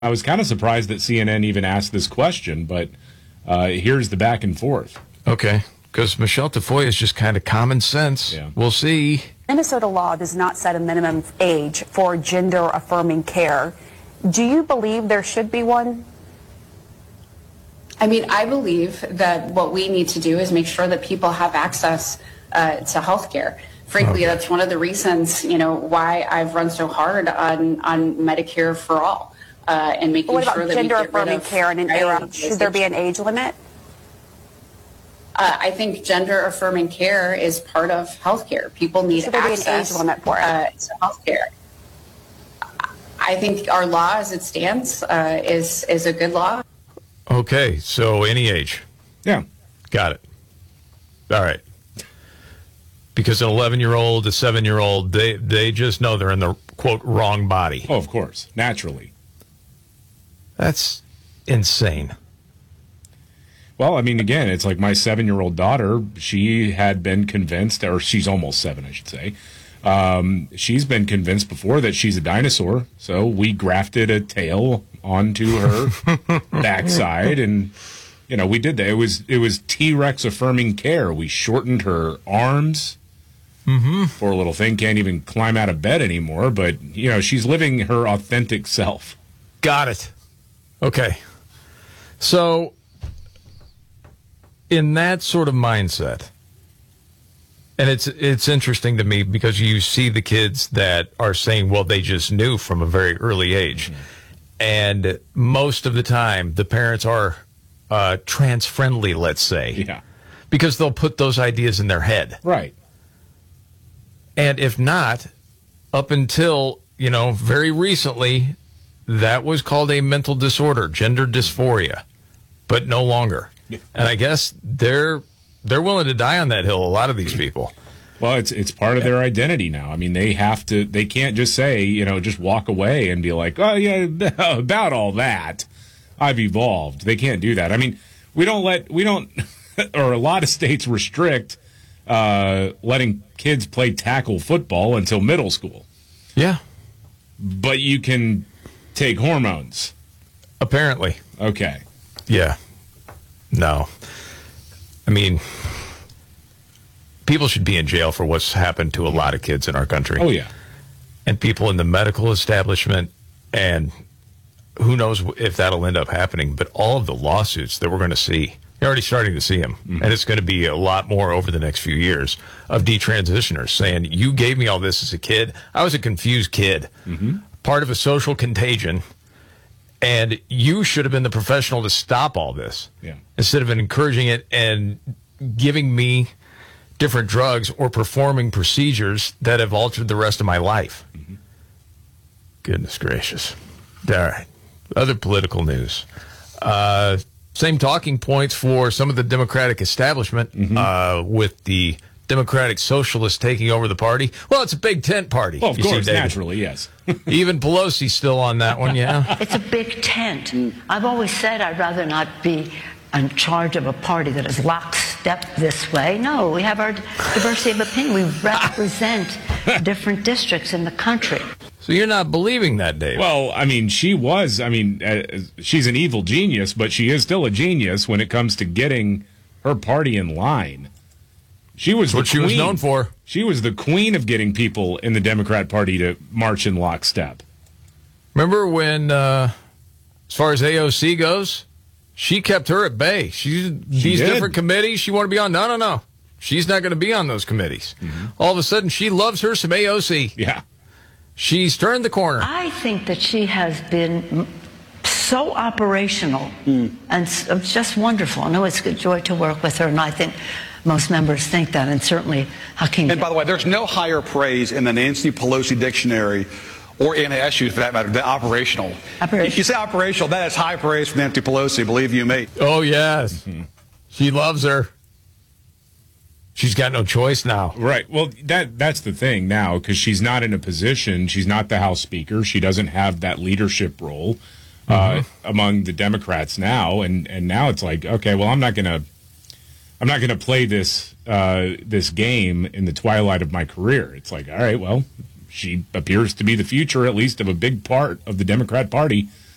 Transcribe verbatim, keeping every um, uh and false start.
I was kind of surprised that C N N even asked this question, but uh, here's the back and forth. Okay, because Michelle Tafoya is just kind of common sense. Yeah. We'll see. Minnesota law does not set a minimum age for gender-affirming care. Do you believe there should be one? I mean, I believe that what we need to do is make sure that people have access uh, to health care. Frankly, Okay. that's one of the reasons, you know, why I've run so hard on, on Medicare for all uh, and making What about sure that we get rid gender-affirming of care and an right, age? Should there be an age limit? Uh, I think gender-affirming care is part of health care. People need Should there be an access age limit for it? uh, to health care. I think our law as it stands uh, is, is a good law. Okay, so any age. Yeah. Got it. All right. Because an eleven-year-old, a seven-year-old, they, they just know they're in the, quote, wrong body. Oh, of course. Naturally. That's insane. Well, I mean, again, it's like my seven-year-old daughter, she had been convinced, or she's almost seven, I should say. Um, she's been convinced before that she's a dinosaur, so we grafted a tail onto her backside, and, you know, we did that. It was, it was T-Rex affirming care. We shortened her arms. Mm-hmm. Poor little thing can't even climb out of bed anymore, but, you know, she's living her authentic self. Got it. Okay. So, in that sort of mindset, and it's it's interesting to me because you see the kids that are saying, well, they just knew from a very early age. Mm-hmm. And most of the time, the parents are uh, trans-friendly, let's say. Yeah. Because they'll put those ideas in their head. Right. And if not, up until, you know, very recently, that was called a mental disorder, gender dysphoria, but no longer. And I guess they're they're willing to die on that hill, a lot of these people. Well, it's it's part of their identity now. I mean, they have to, they can't just say, you know, just walk away and be like, oh, yeah, about all that, I've evolved. They can't do that. I mean, we don't let, we don't, or a lot of states restrict uh, letting kids play tackle football until middle school. Yeah. But you can take hormones. Apparently. Okay. Yeah. No. I mean, people should be in jail for what's happened to a lot of kids in our country. Oh, yeah. And people in the medical establishment, and who knows if that'll end up happening, but all of the lawsuits that we're going to see, you're already starting to see them, mm-hmm. and it's going to be a lot more over the next few years of detransitioners saying, you gave me all this as a kid. I was a confused kid, mm-hmm. part of a social contagion, and you should have been the professional to stop all this yeah. instead of encouraging it and giving me different drugs or performing procedures that have altered the rest of my life. Mm-hmm. Goodness gracious. All right. Other political news. Uh, same talking points for some of the Democratic establishment mm-hmm. uh, with the Democratic Socialists taking over the party. Well, it's a big tent party. Well, of you course, see, naturally, yes. Even Pelosi's still on that one, yeah. It's a big tent. I've always said I'd rather not be in charge of a party that is lockstep this way. No, we have our diversity of opinion. We represent different districts in the country. So you're not believing that, Dave? Well, I mean, she was, I mean, uh, she's an evil genius, but she is still a genius when it comes to getting her party in line. She was what the she queen. was known for. She was the queen of getting people in the Democrat Party to march in lockstep. Remember when, uh, as far as A O C goes, she kept her at bay. She, she these did. different committees she wanted to be on. No, no, no. She's not going to be on those committees. Mm-hmm. All of a sudden, she loves her some A O C. Yeah. She's turned the corner. I think that she has been so operational mm. and it's just wonderful. I know it's a joy to work with her, and I think most members think that, and certainly Hakeem. And by the way, there's no higher praise in the Nancy Pelosi dictionary or in S U for that matter than operational. Operational. You say operational, that is high praise for Nancy Pelosi, believe you me. Oh, yes. Mm-hmm. She loves her. She's got no choice now. Right. Well, that that's the thing now, because she's not in a position. She's not the House Speaker. She doesn't have that leadership role uh, mm-hmm. among the Democrats now. And, and now it's like, okay, well, I'm not going to I'm not going to play this uh, this game in the twilight of my career. It's like, all right, well, she appears to be the future, at least, of a big part of the Democrat Party.